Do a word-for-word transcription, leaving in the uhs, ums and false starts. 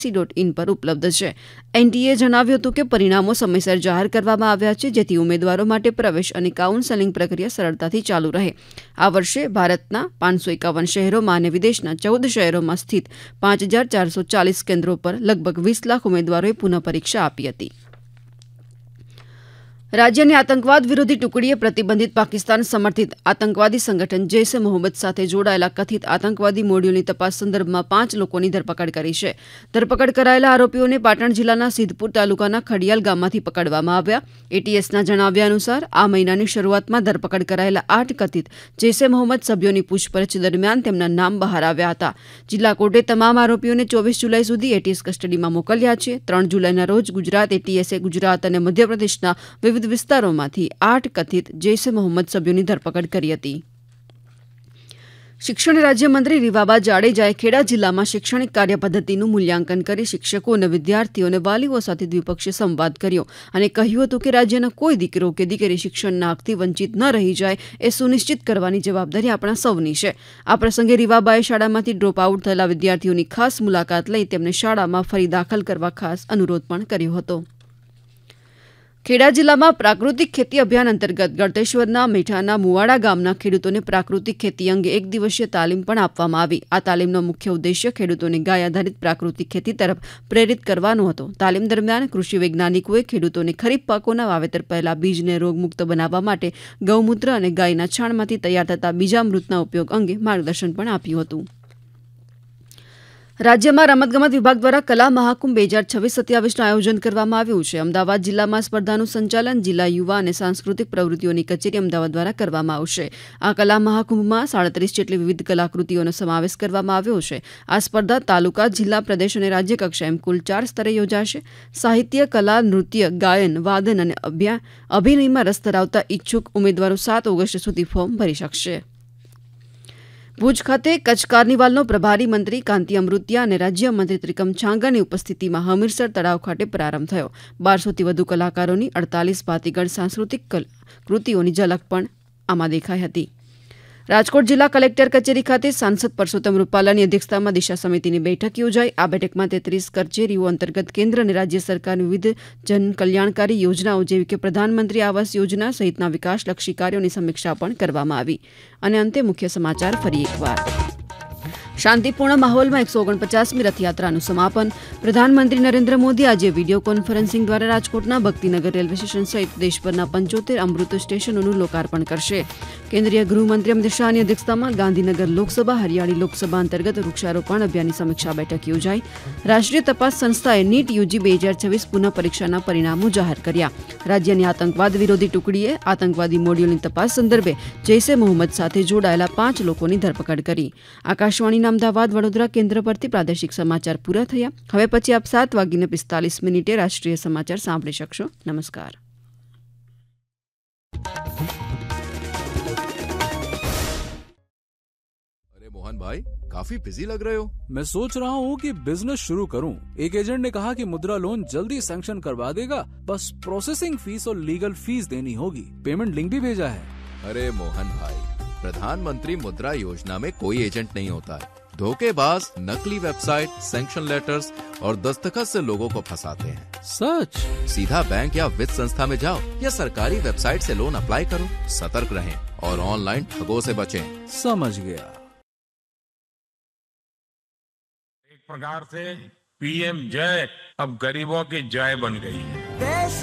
C dot in પર ઉપલબ્ધ છે. એનટીએ જણાવ્યું હતું કે પરિણામો સમયસર જાહેર કરવામાં આવ્યા છે, જેથી ઉમેદવારો માટે પ્રવેશ અને કાઉન્સેલિંગ પ્રક્રિયા સરળતાથી ચાલુ રહે. આ વર્ષે ભારતના પાંચસો એકાવન શહેરોમાં અને વિદેશના ચૌદ શહેરોમાં સ્થિત પાંચ હજાર ચારસો ચાલીસ કેન્દ્રો પર લગભગ વીસ લાખ ઉમેદવારોએ પુનઃ પરીક્ષા આપી હતી. રાજ્યની આતંકવાદ વિરોધી ટુકડીએ પ્રતિબંધિત પાકિસ્તાન સમર્થિત આતંકવાદી સંગઠન જૈશ એ મોહમ્મદ સાથે જોડાયેલા કથિત આતંકવાદી મોડ્યુલની તપાસ સંદર્ભમાં પાંચ લોકોની ધરપકડ કરી છે. ધરપકડ કરાયેલા આરોપીઓને પાટણ જિલ્લાના સિદ્ધપુર તાલુકાના ખડિયાલ ગામમાંથી પકડવામાં આવ્યા. એટીએસના જણાવ્યા અનુસાર આ મહિનાની શરૂઆતમાં ધરપકડ કરાયેલા આઠ કથિત જૈશ એ મોહમ્મદ સભ્યોની પૂછપરછ દરમિયાન તેમના નામ બહાર આવ્યા હતા. જિલ્લા કોર્ટે તમામ આરોપીઓને ચોવીસ જુલાઈ સુધી એટીએસ કસ્ટડીમાં મોકલ્યા છે. ત્રણ જુલાઈના રોજ ગુજરાત એટીએસે ગુજરાત અને મધ્યપ્રદેશના વિવિધ વિસ્તારોમાંથી આઠ કથિત જૈશ એ મોહમ્મદ સભ્યોની ધરપકડ કરી હતી. શિક્ષણ રાજ્યમંત્રી રીવાબા જાડેજાએ ખેડા જિલ્લામાં શૈક્ષણિક કાર્યપદ્ધતિનું મૂલ્યાંકન કરી શિક્ષકો અને વિદ્યાર્થીઓ અને વાલીઓ સાથે દ્વિપક્ષીય સંવાદ કર્યો અને કહ્યું હતું કે રાજ્યના કોઈ દીકરો કે દીકરી શિક્ષણના હકથી વંચિત ન રહી જાય એ સુનિશ્ચિત કરવાની જવાબદારી આપણા સૌની છે. આ પ્રસંગે રીવાબાએ શાળામાંથી ડ્રોપ આઉટ થયેલા વિદ્યાર્થીઓની ખાસ મુલાકાત લઈ તેમને શાળામાં ફરી દાખલ કરવા ખાસ અનુરોધ પણ કર્યો હતો. ખેડા જિલ્લામાં પ્રાકૃતિક ખેતી અભિયાન અંતર્ગત ગળતેશ્વરના મેઠાના મુવાડા ગામના ખેડૂતોને પ્રાકૃતિક ખેતી અંગે એક દિવસીય તાલીમ પણ આપવામાં આવી. આ તાલીમનો મુખ્ય ઉદ્દેશ્ય ખેડૂતોને ગાય આધારિત પ્રાકૃતિક ખેતી તરફ પ્રેરિત કરવાનો હતો. તાલીમ દરમિયાન કૃષિ વૈજ્ઞાનિકોએ ખેડૂતોને ખરીફ પાકોના વાવેતર પહેલા બીજને રોગમુક્ત બનાવવા માટે ગૌમૂત્ર અને ગાયના છાણમાંથી તૈયાર થતા બીજામૃતના ઉપયોગ અંગે માર્ગદર્શન પણ આપ્યું હતું. રાજ્યમાં રમતગમત વિભાગ દ્વારા કલા મહાકુંભ બે હજાર છવ્વીસ સત્યાવીસનું આયોજન કરવામાં આવ્યું છે. અમદાવાદ જિલ્લામાં સ્પર્ધાનું સંચાલન જિલ્લા યુવા અને સાંસ્કૃતિક પ્રવૃત્તિઓની કચેરી અમદાવાદ દ્વારા કરવામાં આવશે. આ કલા મહાકુંભમાં સાડત્રીસ જેટલી વિવિધ કલાકૃતિઓનો સમાવેશ કરવામાં આવ્યો છે. આ સ્પર્ધા તાલુકા, જિલ્લા, પ્રદેશ અને રાજ્ય કક્ષાએ એમ કુલ ચાર સ્તરે યોજાશે. સાહિત્ય, કલા, નૃત્ય, ગાયન, વાદન અને અભિનયમાં રસ ધરાવતા ઇચ્છુક ઉમેદવારો સાત ઓગસ્ટ સુધી ફોર્મ ભરી શકશે. ભુજ ખાતે કચ્છ કાર્નિવાલનો પ્રભારી મંત્રી કાંતિ અમૃતિયા અને રાજ્યમંત્રી ત્રિકમ છાંગાની ઉપસ્થિતિમાં હમીરસર તળાવ ખાતે પ્રારંભ થયો. બારસોથી વધુ કલાકારોની અડતાલીસ ભાતીગળ સાંસ્કૃતિક કૃતિઓની ઝલક પણ આમાં દેખાઈ હતી. રાજકોટ જિલ્લા કલેક્ટર કચેરી ખાતે સાંસદ પરસોત્તમ રૂપાલાની અધ્યક્ષતામાં દિશા સમિતિની બેઠક યોજાઈ. આ બેઠકમાં તેત્રીસ કચેરીઓ અંતર્ગત કેન્દ્ર અને રાજ્ય સરકારની વિવિધ જનકલ્યાણકારી યોજનાઓ જેવી કે પ્રધાનમંત્રી આવાસ યોજના સહિતના વિકાસલક્ષી કાર્યોની સમીક્ષા પણ કરવામાં આવી. અને અંતે મુખ્ય સમાચાર ફરી એકવાર. શાંતિપૂર્ણ માહોલમાં એકસો ઓગણપચાસમી રથયાત્રાનું સમાપન. પ્રધાનમંત્રી નરેન્દ્ર મોદી આજે વિડીયો કોન્ફરન્સિંગ દ્વારા રાજકોટના ભક્તિનગર રેલવે સ્ટેશન સહિત દેશભરના પંચોતેર અમૃત સ્ટેશનોનું લોકાર્પણ કરશે. કેન્દ્રીય ગૃહમંત્રી અમિત શાહની અધ્યક્ષતામાં ગાંધીનગર લોકસભા હરિયાળી લોકસભા અંતર્ગત વૃક્ષારોપણ અભિયાનની સમીક્ષા બેઠક યોજાઈ. રાષ્ટ્રીય તપાસ સંસ્થાએ નીટ યુજી બે હજાર છવ્વીસ પુનઃ પરીક્ષાના પરિણામો જાહેર કર્યા. રાજ્યની આતંકવાદ વિરોધી ટુકડીએ આતંકવાદી મોડ્યુલની તપાસ સંદર્ભે જૈશ એ મોહમ્મદ સાથે જોડાયેલા પાંચ લોકોની ધરપકડ કરી. આકાશવાણીના અમદાવાદ વડોદરા કેન્દ્ર પરથી પ્રાદેશિક સમાચાર પૂરા થયા. હવે પછી આપ સાત વાગીને પિસ્તાલીસ મિનિટે રાષ્ટ્રીય સમાચાર સાંભળી શકશો. નમસ્કાર. अरे मोहन भाई, काफी बिजी लग रहे हो. मैं सोच रहा हूँ कि बिजनेस शुरू करूँ. एक एजेंट ने कहा कि मुद्रा लोन जल्दी सैंक्शन करवा देगा, बस प्रोसेसिंग फीस और लीगल फीस देनी होगी. पेमेंट लिंक भी भेजा है. अरे मोहन भाई, प्रधानमंत्री मुद्रा योजना में कोई एजेंट नहीं होता है. धोखेबाज नकली वेबसाइट, सैंक्शन लेटर्स और दस्तखत से लोगों को फंसाते हैं. सच? सीधा बैंक या वित्त संस्था में जाओ या सरकारी वेबसाइट से लोन अप्लाई करो. सतर्क रहें और ऑनलाइन ठगों से बचें. समझ गया. एक प्रकार से पीएम जय अब गरीबों की जय बन गई है.